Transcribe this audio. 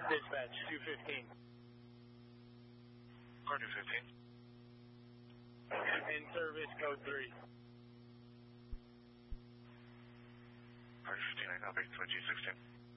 Dispatch 215. Car 215. In service, code 3. Car 215, I copy. 2G16.